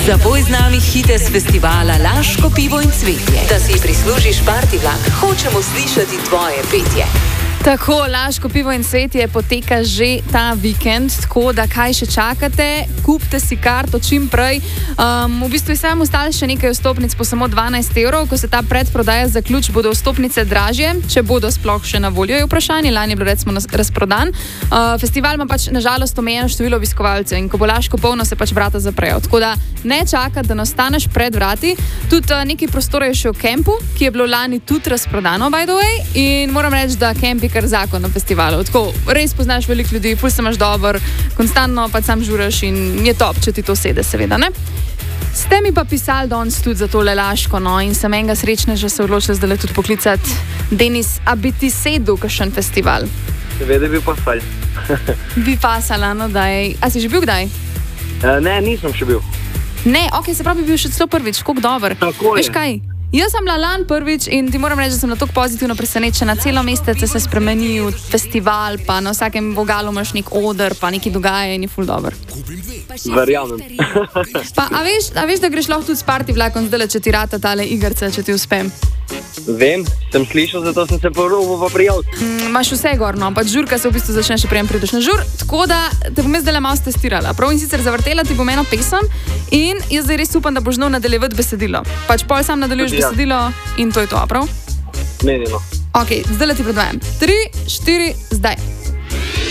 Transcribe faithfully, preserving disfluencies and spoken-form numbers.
Zapoj z nami hite z festivala Laško pivo in cvetje. Da si prislužiš party vlak, hočemo slišati tvoje petje. Tako, Laško pivo in cvetje poteka že ta vikend, tako da kaj še čakate, kupite si karto čim prej. Um, v bistvu je samo ostalo še nekaj vstopnic po samo dvanajst evrov, ko se ta predprodaja zaključi, bodo vstopnice dražje, če bodo sploh še na voljo, je vprašanje. Lani je bilo recimo razprodan. Uh, festival ima pač nažalost omejeno število obiskovalcev in ko bo Laško polno, se pač vrata zaprejo. Tako da ne čaka, da ne ostaneš pred vrati. Tudi uh, nekaj prostora je še v kempu, ki je bilo lani tudi razprodano, by the way, in moram reči, da kemp je kar zakon na festivalu. Tako, res poznaš veliko ljudi, ful se imaš dober, konstantno pa sam žuraš in je top, če ti to sede, seveda, ne? Ste mi pa pisali danes tudi za tole Laško, no, in sem enega srečneža se odločila zdaj tudi poklicati. Denis, a bi ti sedel kakšen festival? Seveda bi pasal. Bi pasala, no daj. A si že bil kdaj? Uh, ne, nisem še bil. Ne, ok, se pravi, bi bil še celo prvič, koliko dober. Tako je. Veš kaj? Jaz sem bila lani prvič in ti moram reči, da sem na tako pozitivno presenečena. Celo mesece se spremeni v festival, pa na vsakem vogalu imaš nek oder, pa neki dogaja in je ful dober. Verjamem. Pa, a veš, a veš, da greš lahko tudi s party vlakom zdaj, če ti rata tale igrce, če ti uspem? Vem, sem slišal, zato sem se porobil pa prijel. Imaš mm, vse gorno, pa žurka se v bistvu začne še prejem prideš na žur, tako da te bom jaz zdaj malo testirala. Prav in sicer zavrtela ti bom eno pesem in jaz zdaj res upam, da boš znal nadaljevati besedilo. Pač pol sam nadaljuješ ja. besedilo in to je to, prav? Menimo. Ok, zdaj ti predvajam. Tri, štiri, zdaj.